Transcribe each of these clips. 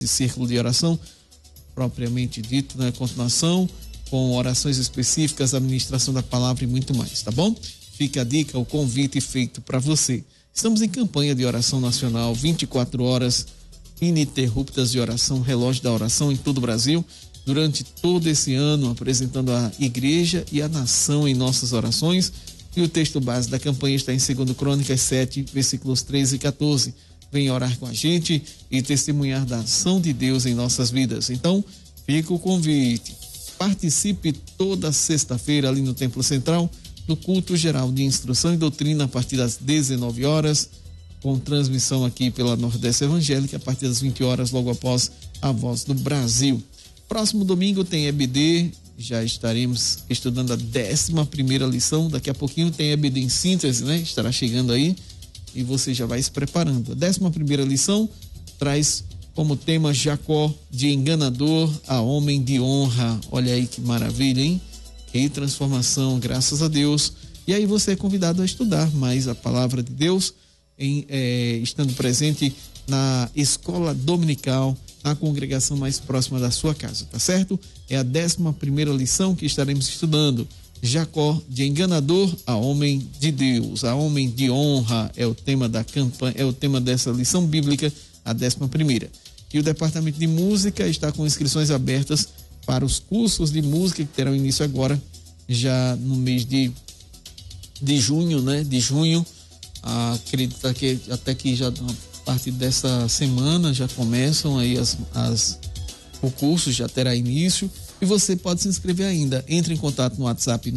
círculo de oração, propriamente dito, né? Continuação, com orações específicas, administração da palavra e muito mais, tá bom? Fica a dica, o convite feito para você. Estamos em campanha de oração nacional, 24 horas ininterruptas de oração, relógio da oração em todo o Brasil, durante todo esse ano, apresentando a igreja e a nação em nossas orações. E o texto base da campanha está em 2 Crônicas 7, versículos 13 e 14. Venha orar com a gente e testemunhar da ação de Deus em nossas vidas. Então, fica o convite. Participe toda sexta-feira ali no Templo Central, no culto geral de instrução e doutrina a partir das 19 horas, com transmissão aqui pela Nordeste Evangélica a partir das 20 horas, logo após a Voz do Brasil. Próximo domingo tem EBD, já estaremos estudando a 11ª lição, daqui a pouquinho tem EBD em síntese, né? Estará chegando aí e você já vai se preparando. A 11ª lição traz como tema Jacó, de enganador a homem de honra. Olha aí que maravilha, hein? Que transformação, graças a Deus. E aí você é convidado a estudar mais a palavra de Deus, estando presente na escola dominical, na congregação mais próxima da sua casa, tá certo? É a 11ª lição que estaremos estudando. Jacó, de enganador a homem de Deus, a homem de honra, é o tema da campanha, é o tema dessa lição bíblica, a 11ª. E o Departamento de Música está com inscrições abertas para os cursos de música que terão início agora, já no mês de junho, né? De junho, acredito que até que já a partir dessa semana já começam aí o curso, já terá início. E você pode se inscrever ainda. Entre em contato no WhatsApp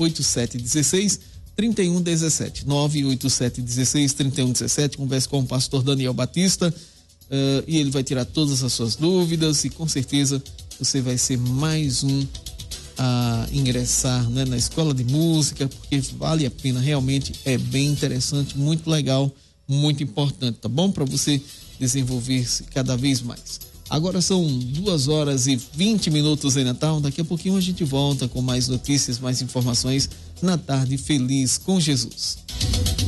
98716-3117. 98716-3117. Converse com o pastor Daniel Batista e ele vai tirar todas as suas dúvidas e com certeza você vai ser mais um a ingressar, né, na escola de música, porque vale a pena, realmente é bem interessante, muito legal, muito importante, tá bom? Para você desenvolver-se cada vez mais. Agora são 2h20 em Natal. Daqui a pouquinho a gente volta com mais notícias, mais informações na Tarde Feliz com Jesus.